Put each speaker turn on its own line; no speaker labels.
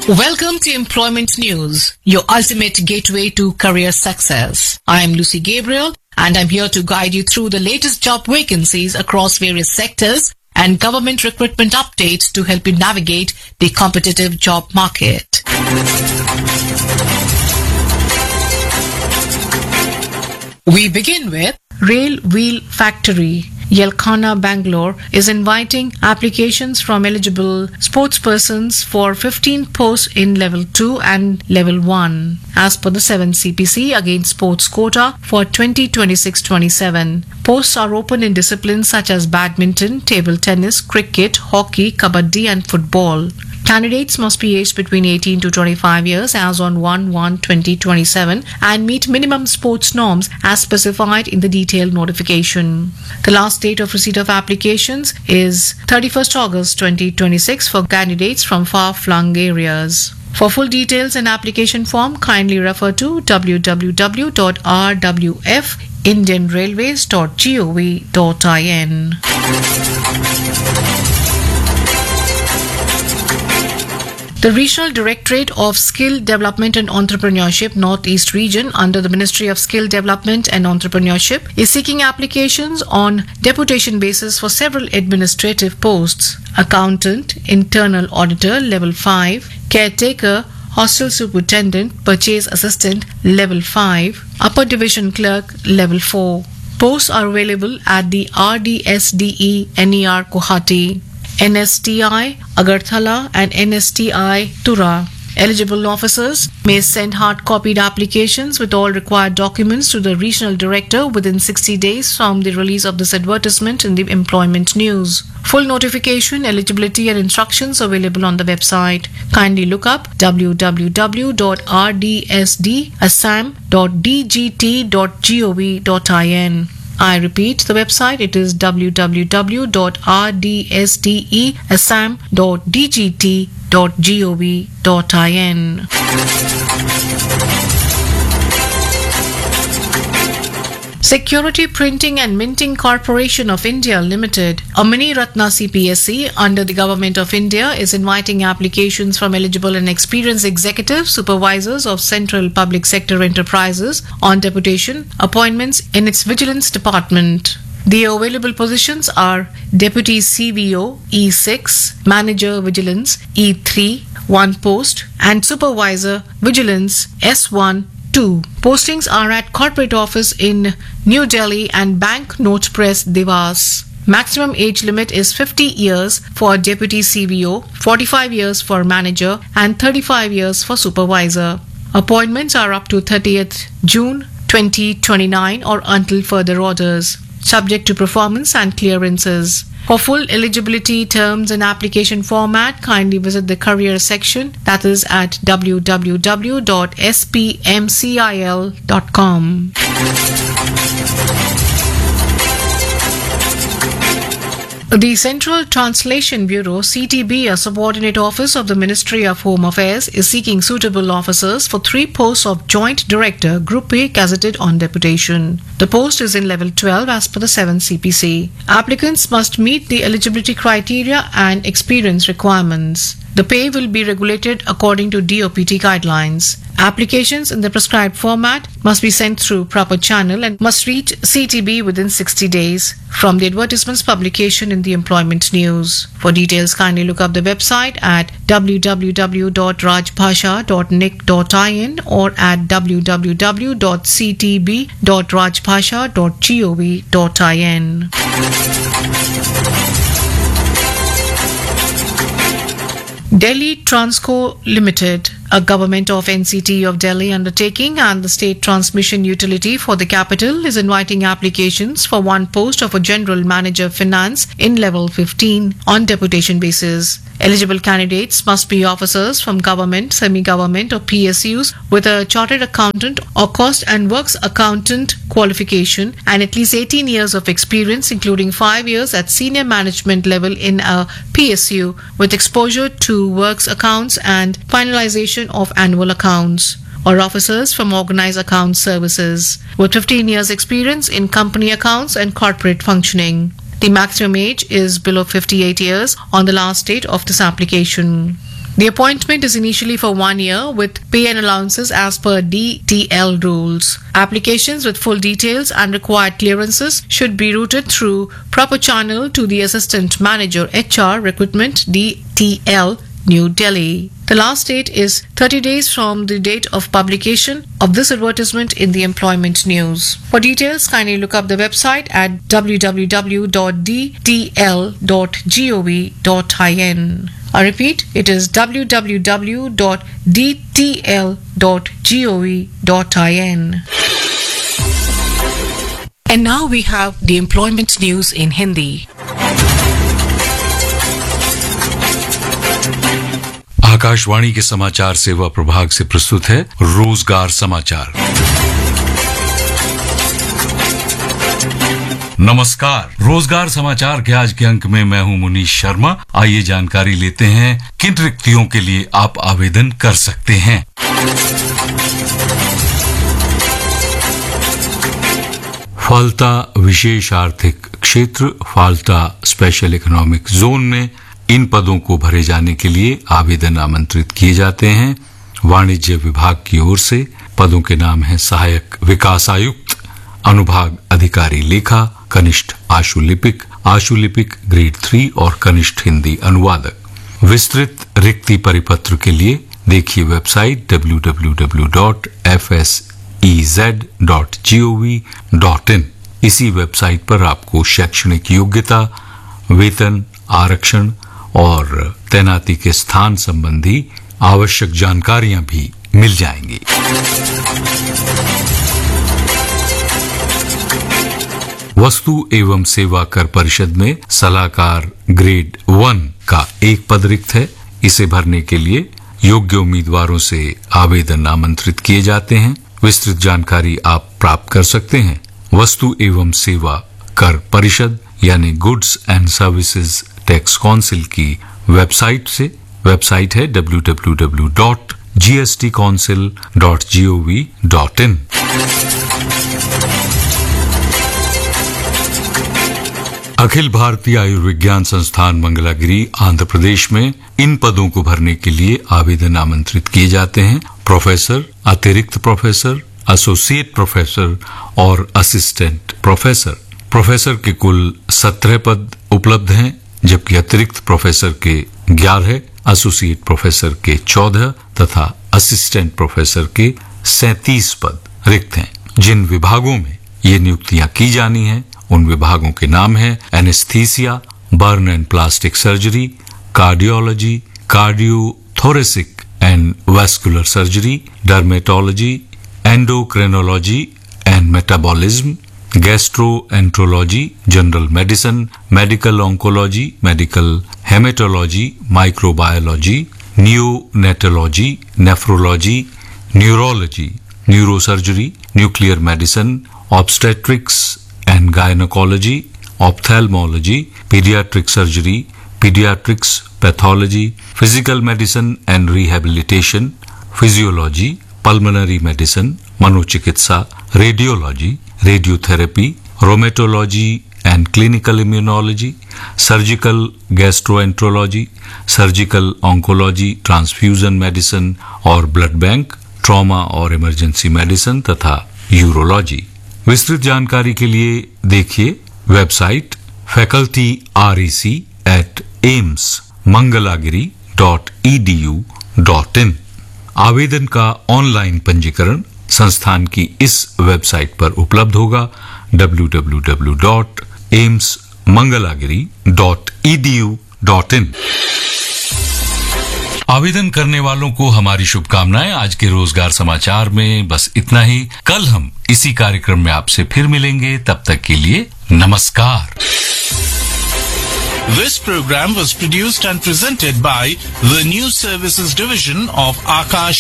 Welcome to Employment News, your ultimate gateway to career success. I am Lucy Gabriel and I'm here to guide you through the latest job vacancies across various sectors and government recruitment updates to help you navigate the competitive job market. We begin with Rail Wheel Factory. Yelkhana, Bangalore is inviting applications from eligible sportspersons for 15 posts in Level 2 and Level 1 as per the 7 CPC against sports quota for 2026-27. Posts are open in disciplines such as badminton, table tennis, cricket, hockey, kabaddi and football. Candidates must be aged between 18 to 25 years as on 1/1/2027 and meet minimum sports norms as specified in the detailed notification. The last date of receipt of applications is 31st August 2026 for candidates from far-flung areas. For full details and application form, kindly refer to www.rwfindianrailways.gov.in. The Regional Directorate of Skill Development and Entrepreneurship Northeast Region under the Ministry of Skill Development and Entrepreneurship is seeking applications on deputation basis for several administrative posts: Accountant, Internal Auditor Level 5, Caretaker, Hostel Superintendent, Purchase Assistant Level 5, Upper Division Clerk Level 4. Posts are available at the RDSDE NER Guwahati, NSTI Agartala and NSTI Tura. Eligible officers may send hard-copied applications with all required documents to the Regional Director within 60 days from the release of this advertisement in the Employment News. Full notification, eligibility and instructions available on the website. Kindly look up www.rdsdassam.dgt.gov.in. I repeat the website, it is www.rdsdassam.dgt.gov.in. Security Printing and Minting Corporation of India Limited, a mini Ratna CPSE under the Government of India, is inviting applications from eligible and experienced executive supervisors of central public sector enterprises on deputation appointments in its Vigilance Department. The available positions are Deputy CVO E6, Manager Vigilance E3, 1 post, and Supervisor Vigilance S1, 2. Postings are at Corporate Office in New Delhi and Bank Note Press, Devas. Maximum age limit is 50 years for Deputy CVO, 45 years for Manager, and 35 years for Supervisor. Appointments are up to 30th June 2029 or until further orders, subject to performance and clearances. For full eligibility terms and application format, kindly visit the career section, that is at www.spmcil.com. The Central Translation Bureau (CTB), a subordinate office of the Ministry of Home Affairs, is seeking suitable officers for 3 posts of Joint Director, Group A, gazetted on deputation. The post is in Level 12 as per the 7 CPC. Applicants must meet the eligibility criteria and experience requirements. The pay will be regulated according to DOPT guidelines. Applications in the prescribed format must be sent through proper channel and must reach CTB within 60 days from the advertisement's publication in the Employment News. For details, kindly look up the website at www.rajbhasha.nic.in or at www.ctb.rajbhasha.gov.in. Delhi Transco Limited, a government of NCT of Delhi undertaking and the state transmission utility for the capital, is inviting applications for 1 post of a General Manager Finance in Level 15 on deputation basis. Eligible candidates must be officers from government, semi-government or PSUs with a chartered accountant or cost and works accountant qualification and at least 18 years of experience, including 5 years at senior management level in a PSU with exposure to works accounts and finalization of annual accounts, or officers from organized account services with 15 years experience in company accounts and corporate functioning. The maximum age is below 58 years on the last date of this application. The appointment is initially for 1 year with pay and allowances as per DTL rules. Applications with full details and required clearances should be routed through proper channel to the Assistant Manager HR Recruitment DTL, New Delhi. The last date is 30 days from the date of publication of this advertisement in the employment news. For details, kindly look up the website at www.dtl.gov.in. I repeat, it is www.dtl.gov.in. And now we have the employment news in Hindi.
Akashvani के समाचार सेवा प्रभाग से प्रस्तुत है रोजगार समाचार। नमस्कार, रोजगार समाचार के आज के अंक में मैं हूं मुनीश शर्मा। आइए जानकारी लेते हैं किन रिक्तियों के लिए आप आवेदन कर सकते हैं। फाल्ता विशेष आर्थिक क्षेत्र, फाल्ता स्पेशल इकोनॉमिक जोन में इन पदों को भरे जाने के लिए आवेदन आमंत्रित किए जाते हैं। वाणिज्य विभाग की ओर से पदों के नाम हैं सहायक विकास आयुक्त, अनुभाग अधिकारी लेखा, कनिष्ठ आशुलिपिक ग्रेड 3 और कनिष्ठ हिंदी अनुवादक। विस्तृत रिक्ति परिपत्र के लिए देखिए वेबसाइट www.fsez.gov.in। इसी वेबसाइट पर आपको शैक्षणिक योग्यता, वेतन, आरक्षण और तैनाती के स्थान संबंधी आवश्यक जानकारियां भी मिल जाएंगी। वस्तु एवं सेवा कर परिषद में सलाहकार ग्रेड 1 का एक पद रिक्त है। इसे भरने के लिए योग्य उम्मीदवारों से आवेदन आमंत्रित किए जाते हैं। विस्तृत जानकारी आप प्राप्त कर सकते हैं वस्तु एवं सेवा कर परिषद यानी goods and services tax council की वेबसाइट से। वेबसाइट है www.gstcouncil.gov.in। अखिल भारतीय आयुर्विज्ञान संस्थान मंगलागिरी आंध्र प्रदेश में इन पदों को भरने के लिए आवेदन आमंत्रित किए जाते हैं। प्रोफेसर, अतिरिक्त प्रोफेसर, एसोसिएट प्रोफेसर और असिस्टेंट प्रोफेसर। प्रोफेसर के कुल 17 पद उपलब्ध हैं, जबकि अतिरिक्त प्रोफेसर के 11, एसोसिएट प्रोफेसर के 14 तथा असिस्टेंट प्रोफेसर के 37 पद रिक्त हैं। जिन विभागों में ये नियुक्तियां की जानी हैं उन विभागों के नाम हैं anaesthesia, burn and plastic surgery, cardiology, cardiothoracic and vascular surgery, dermatology, endocrinology and metabolism, gastroenterology, general medicine, medical oncology, medical haematology, microbiology, neonatology, nephrology, neurology, neurosurgery, nuclear medicine, obstetrics and gynaecology, ophthalmology, paediatric surgery, paediatrics, pathology, physical medicine and rehabilitation, physiology, pulmonary medicine, मनोचिकित्सा, radiology, radiotherapy, रोमेटोलॉजी and clinical immunology, surgical gastroenterology, surgical oncology, transfusion medicine और blood bank, trauma और emergency medicine तथा urology. विस्तृत जानकारी के लिए देखिए website facultyrec@aimsmangalagiri.edu.in। आवेदन का ऑनलाइन पंजीकरण संस्थान की इस वेबसाइट पर उपलब्ध होगा www.aimsmangalagiri.edu.in। आवेदन करने वालों को हमारी शुभकामनाएं। आज के रोजगार समाचार में बस इतना ही। कल हम इसी कार्यक्रम में आपसे फिर मिलेंगे, तब तक के लिए नमस्कार।
This program was produced and presented by the News Services Division of Akash